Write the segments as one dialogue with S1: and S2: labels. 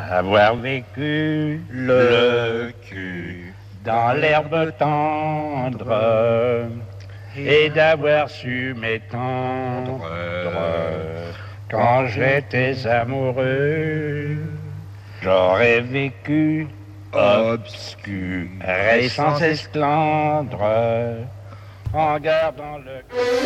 S1: Avoir vécu le cul dans l'herbe tendre et d'avoir su m'étendre quand j'étais amoureux. J'aurais vécu obscur et sans esclandre en gardant le...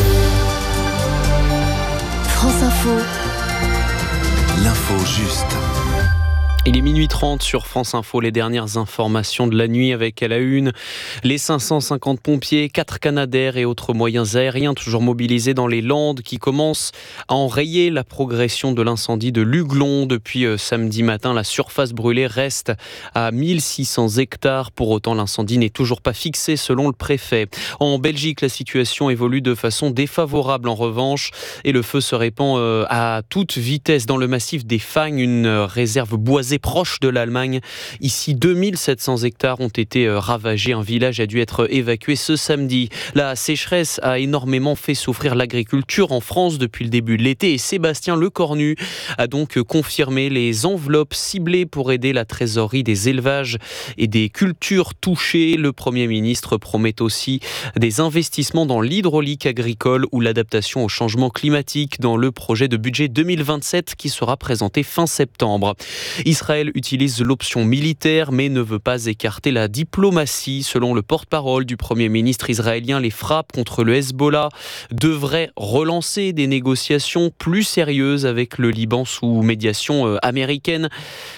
S2: France Info.
S3: L'info juste.
S4: Il est minuit 30 sur France Info, les dernières informations de la nuit avec à la une les 550 pompiers, 4 Canadair et autres moyens aériens toujours mobilisés dans les Landes qui commencent à enrayer la progression de l'incendie de Luglon. Depuis samedi matin, la surface brûlée reste à 1600 hectares. Pour autant, l'incendie n'est toujours pas fixé selon le préfet. En Belgique, la situation évolue de façon défavorable en revanche et le feu se répand à toute vitesse dans le massif des Fagnes, une réserve boisée proche de l'Allemagne. Ici, 2700 hectares ont été ravagés. Un village a dû être évacué ce samedi. La sécheresse a énormément fait souffrir l'agriculture en France depuis le début de l'été et Sébastien Lecornu a donc confirmé les enveloppes ciblées pour aider la trésorerie des élevages et des cultures touchées. Le Premier ministre promet aussi des investissements dans l'hydraulique agricole ou l'adaptation au changement climatique dans le projet de budget 2027 qui sera présenté fin septembre. Israël utilise l'option militaire mais ne veut pas écarter la diplomatie. Selon le porte-parole du Premier ministre israélien, les frappes contre le Hezbollah devraient relancer des négociations plus sérieuses avec le Liban sous médiation américaine.